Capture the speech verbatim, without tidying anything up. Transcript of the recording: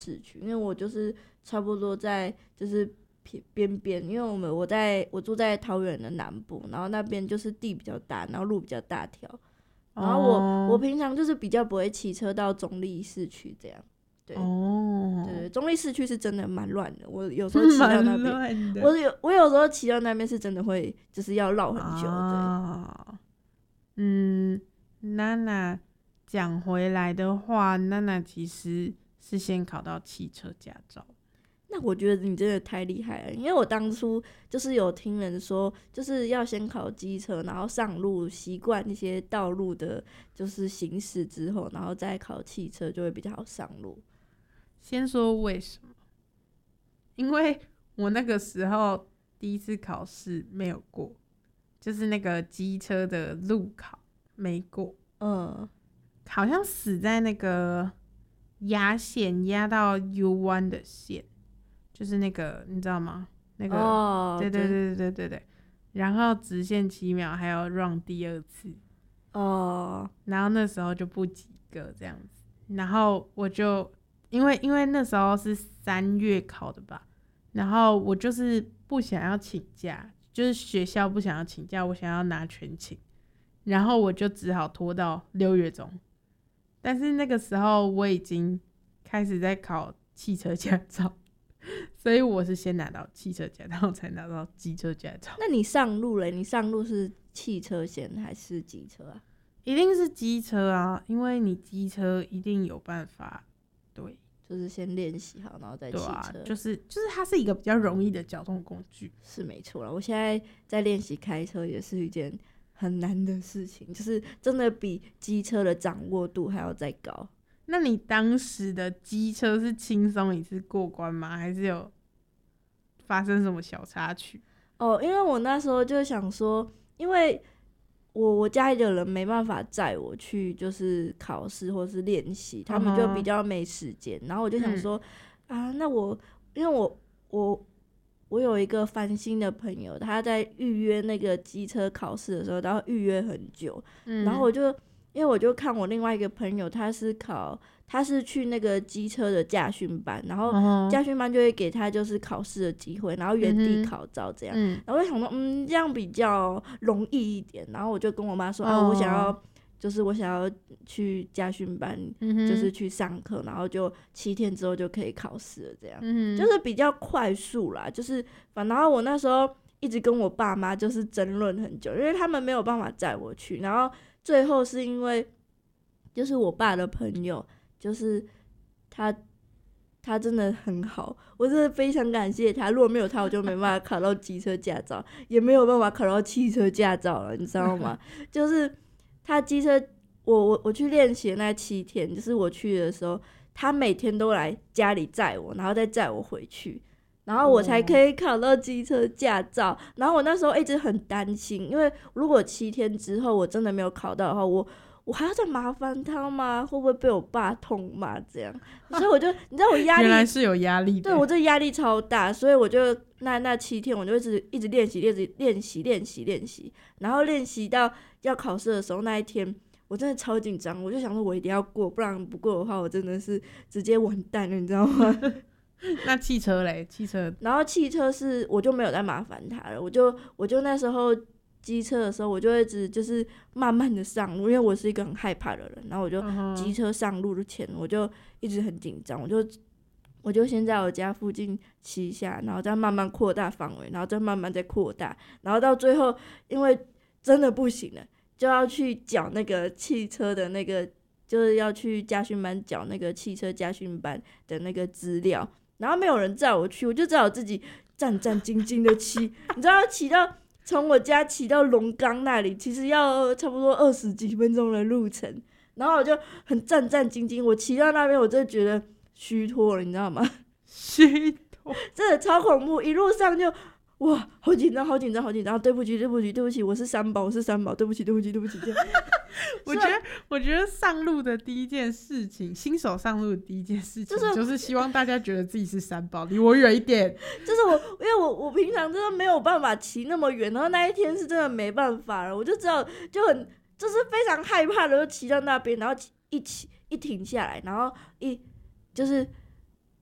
市区，因为我就是差不多在就是边边，因为我们我在我住在桃园的南部，然后那边就是地比较大，然后路比较大条，然后我、哦、我平常就是比较不会骑车到中立市区这样。对，哦、对对，中立市区是真的蛮乱的，我有时候骑到那边，我有我有时候骑到那边是真的会就是要绕很久。哦、 对，嗯，娜娜讲回来的话，娜娜其实是先考到汽车驾照。 那我觉得你真的太厉害了，因为我当初就是有听人说，就是要先考机车，然后上路习惯一些道路的，就是行驶之后，然后再考汽车就会比较好上路。 先说为什么？因为我那个时候第一次考试没有过，就是那个机车的路考没过，嗯，好像死在那个压线压到 U 弯的线。就是那个你知道吗？那个、哦、对对对对对对，然后直线七秒还要 run 第二次哦，然后那时候就不及格这样子，然后我就因为因为那时候是三月考的吧，然后我就是不想要请假，就是学校不想要请假，我想要拿全勤，然后我就只好拖到六月中，但是那个时候我已经开始在考汽车驾照。所以我是先拿到汽车驾照才拿到机车驾照。 那你上路了？你上路是汽车先还是机车啊？ 一定是机车啊，因为你机车一定有办法，对， 就是先练习好，然后再汽车。对啊， 就是就是它是一个比较容易的交通工具， 是没错啦。我现在在练习开车也是一件很难的事情，就是真的比机车的掌握度还要再高。 那你当时的机车是轻松一次过关吗？还是有发生什么小插曲？ 哦，因为我那时候就想说，因为我我家里的人没办法载我去，就是考试或是练习，他们就比较没时间。Uh-huh. 然后我就想说，嗯、啊，那我因为我我我有一个翻新的朋友，他在预约那个机车考试的时候，然后预约很久，嗯、然后我就。因为我就看我另外一个朋友，他是考，他是去那个机车的驾训班，然后驾训班就会给他就是考试的机会，然后原地考照这样。嗯、然后我就想说，嗯，这样比较容易一点。然后我就跟我妈说，哦、啊，我想要，就是我想要去驾训班，嗯、就是去上课，然后就七天之后就可以考试了，这样，嗯、就是比较快速啦。就是反正我那时候一直跟我爸妈就是争论很久，因为他们没有办法载我去，然后。最后是因为就是我爸的朋友，就是他他真的很好，我真的非常感谢他，如果没有他我就没办法考到机车驾照，也没有办法考到汽车驾照了，你知道吗？就是他机车我我我去练习的那七天，就是我去的时候他每天都来家里载我，然后再载我回去，然后我才可以考到机车驾照。然后我那时候一直很担心，因为如果七天之后我真的没有考到的话，我我还要再麻烦他吗？会不会被我爸痛骂这样？所以我就你知道我压力原来是有压力的， 对我这压力超大，所以我就那那七天我就一直一直练习练习练习练习练习，然后练习到要考试的时候那一天，我真的超紧张，我就想说我一定要过，不然不过的话我真的是直接完蛋了，你知道吗？ 那汽车嘞？汽车， 然后汽车是我就没有再麻烦他了，我就我就那时候机车的时候，我就一直就是慢慢的上路，因为我是一个很害怕的人，然后我就机车上路之前，我就一直很紧张，我就我就先在我家附近骑一下，然后再慢慢扩大范围，然后再慢慢再扩大，然后到最后因为真的不行了，就要去缴那个汽车的那个，就是要去驾训班缴那个汽车驾训班的那个资料。然后没有人载我去，我就只好自己战战兢兢的骑。你知道骑到从我家骑到龙岗那里，其实要差不多二十几分钟的路程。然后我就很战战兢兢，我骑到那边，我真的觉得虚脱了，你知道吗？ 虚脱， 真的超恐怖，一路上就哇，好紧张，好紧张，好紧张！对不起，对不起，对不起，我是三宝，我是三宝，对不起，对不起，对不起。 我觉得，我觉得上路的第一件事情，新手上路的第一件事情，就是、就是希望大家觉得自己是三宝，离我远一点。 就是我，因为我我平常真的没有办法骑那么远，然后那一天是真的没办法了，我就知道就很就是非常害怕的，就骑到那边，然后一骑一停下来，然后一就是